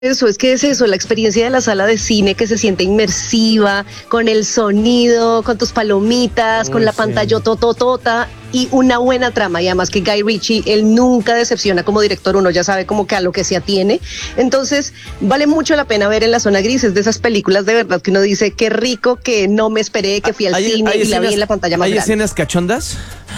Eso, es que es eso, la experiencia de la sala de cine que se siente inmersiva, con el sonido, con tus palomitas, con la pantalla tototota y una buena trama. Y además que Guy Ritchie, él nunca decepciona como director, uno ya sabe como que a lo que se atiene. Entonces, vale mucho la pena ver En la zona gris, es de esas películas de verdad que uno dice, qué rico, que no me esperé, que fui al cine y la vi en la pantalla más grande. ¿Hay escenas cachondas?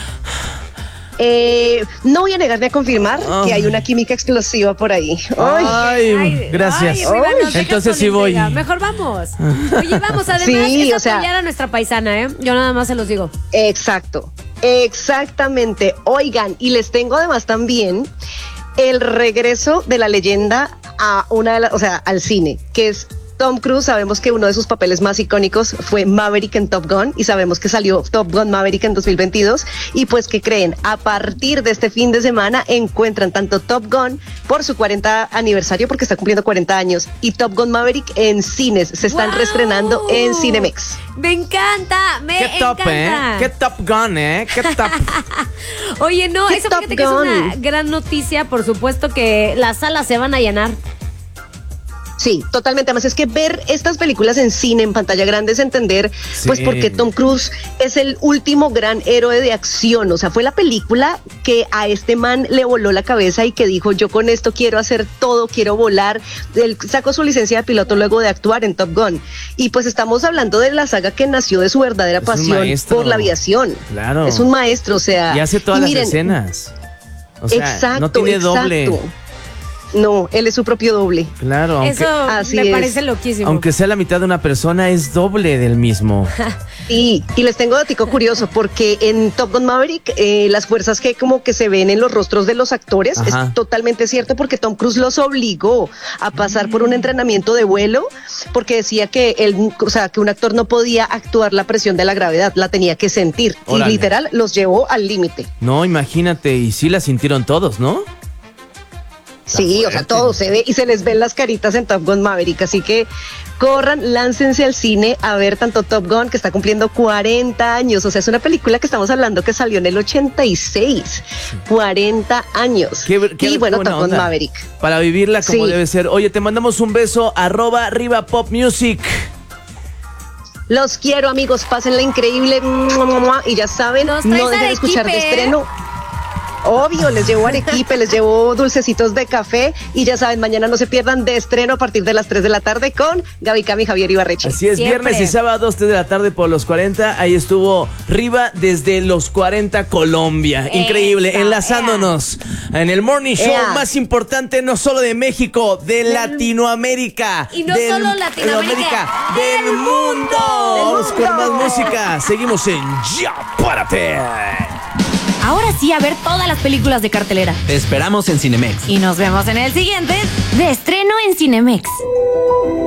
No voy a negarme a confirmar que hay una química explosiva por ahí. Ay, gracias. Entonces sí voy. Mejor vamos. Oye, vamos, además Sí, es apoyar a nuestra paisana, ¿eh? Yo nada más se los digo. Exacto, exactamente. Oigan, y les tengo además también el regreso de la leyenda a al cine, que es Tom Cruise. Sabemos que uno de sus papeles más icónicos fue Maverick en Top Gun y sabemos que salió Top Gun Maverick en 2022 y pues ¿qué creen? A partir de este fin de semana encuentran tanto Top Gun por su 40 aniversario porque está cumpliendo 40 años y Top Gun Maverick en cines, se están reestrenando en Cinemex. Me encanta, ¿Qué top, encanta. ¿Qué Top Gun, ¿Qué top? Oye, no, ¿Qué eso Top fíjate que es Gun? una gran noticia, por supuesto que las salas se van a llenar. Sí, totalmente. Además es que ver estas películas en cine, en pantalla grande, es entender, pues, porque Tom Cruise es el último gran héroe de acción. O sea, fue la película que a este man le voló la cabeza y que dijo, yo con esto quiero hacer todo, quiero volar. Él sacó su licencia de piloto luego de actuar en Top Gun. Y pues estamos hablando de la saga que nació de su verdadera pasión por la aviación. Claro. Es un maestro, o sea. Y hace todas las escenas. O sea, no tiene doble. No, él es su propio doble. Claro, aunque, eso me parece loquísimo. Aunque sea la mitad de una persona, es doble del mismo. Y les tengo datico curioso, porque en Top Gun Maverick, las fuerzas que como que se ven en los rostros de los actores, es totalmente cierto, porque Tom Cruise los obligó a pasar por un entrenamiento de vuelo, porque decía que que un actor no podía actuar la presión de la gravedad, la tenía que sentir. Órale. Y literal los llevó al límite. No, imagínate, y sí la sintieron todos, ¿no? Sí, o sea, todo se ve y se les ven las caritas en Top Gun Maverick, así que corran, láncense al cine a ver tanto Top Gun, que está cumpliendo 40 años, o sea, es una película que estamos hablando que salió en el 86, 40 años. Y bueno, Top Gun Maverick. Para vivirla como debe ser. Oye, te mandamos un beso, @RivaPopMusic. Los quiero, amigos, pásenla increíble, y ya saben, no dejen de escuchar de estreno. Obvio, les llevo arequipe, les llevo dulcecitos de café y ya saben, mañana no se pierdan de estreno a partir de las 3 de la tarde con Gaby Cami y Javier Ibarreche. Así es, siempre. Viernes y sábado, 3 de la tarde por los 40. Ahí estuvo Riva desde los 40 Colombia. Increíble, enlazándonos en el morning show más importante, no solo de México, de Latinoamérica. Y no solo Latinoamérica, del mundo. Vamos con más música. Seguimos en Ya Párate. Ahora sí, a ver todas las películas de cartelera. Te esperamos en Cinemex. Y nos vemos en el siguiente. De estreno en Cinemex.